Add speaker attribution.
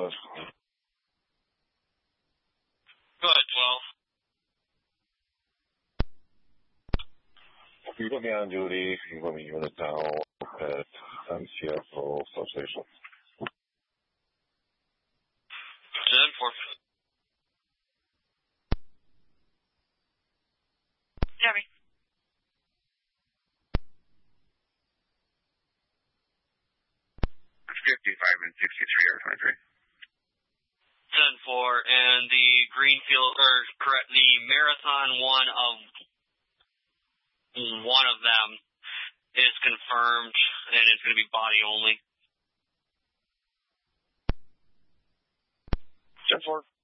Speaker 1: 12.
Speaker 2: Go ahead, 12.
Speaker 1: You put me on duty. You put me unit now at MCFO substation.
Speaker 2: 10-4.
Speaker 3: Jeremy.
Speaker 4: 55 and 63 are 23.
Speaker 2: 10-4, and the Greenfield, or correct, the Marathon one of them is confirmed, and it's going to be body only.
Speaker 4: 10-4.